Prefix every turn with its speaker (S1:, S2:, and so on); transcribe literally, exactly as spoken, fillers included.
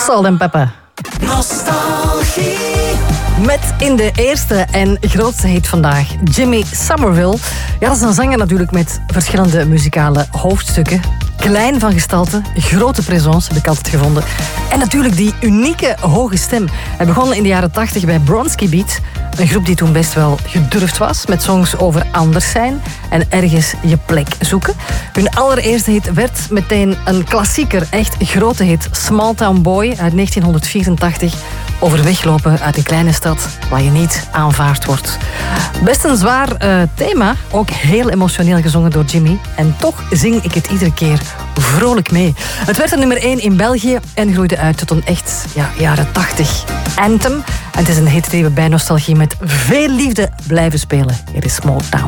S1: Salt and Pepper.
S2: Nostalgie.
S1: Met in de eerste en grootste hit vandaag, Jimmy Somerville. Ja, dat is een zanger natuurlijk met verschillende muzikale hoofdstukken. Klein van gestalte, grote présence heb ik altijd gevonden. En natuurlijk die unieke hoge stem. Hij begon in de jaren tachtig bij Bronski Beat. Een groep die toen best wel gedurfd was. Met songs over anders zijn en ergens je plek zoeken. Hun allereerste hit werd meteen een klassieker. Echt grote hit. Small Town Boy uit negentienhonderdvierentachtig. Over weglopen uit een kleine stad waar je niet aanvaard wordt. Best een zwaar uh, thema. Ook heel emotioneel gezongen door Jimmy. En toch zing ik het iedere keer vrolijk mee. Het werd een nummer één in België en groeide uit tot een echt ja, jaren tachtig anthem. En het is een hit die we bij Nostalgie met veel liefde blijven spelen. Hier is Small Town.